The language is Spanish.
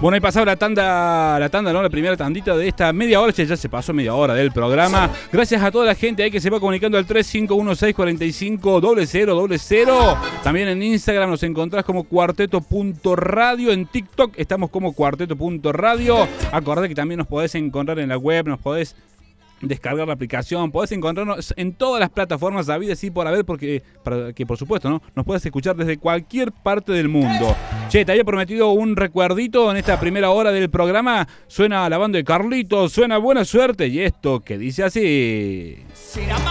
Bueno, ahí pasaba la tanda, ¿no? La primera tandita de esta media hora, ya se pasó media hora del programa. Gracias a toda la gente ahí que se va comunicando al 3516450000. También en Instagram nos encontrás como cuarteto.radio. En TikTok estamos como cuarteto.radio. Acordate que también nos podés encontrar en la web, nos podés descargar la aplicación, podés encontrarnos en todas las plataformas habidas y por haber, porque para que por supuesto, ¿no? Nos puedes escuchar desde cualquier parte del mundo. Che, te había prometido un recuerdito en esta primera hora del programa. Suena la banda de Carlitos, suena Buena Suerte y esto que dice así.